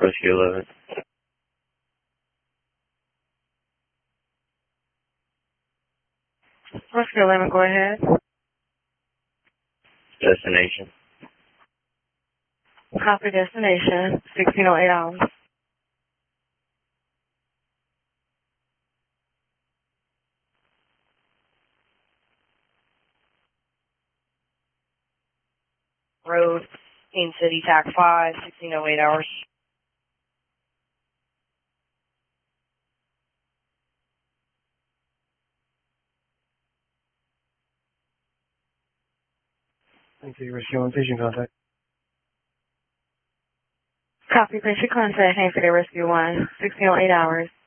Rescue 11. Rescue 11, go ahead. Destination. Copy destination, 1608 hours. Road, King City, TAC 5, 1608 hours. Thank you. Rescue 1, patient contact. Copy patient contact, Hampton Rescue 1, 1608 hours.